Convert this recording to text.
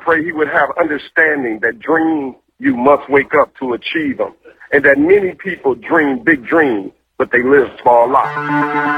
pray he would have understanding that dreams you must wake up to achieve them, and that many people dream big dreams, but they live small lives.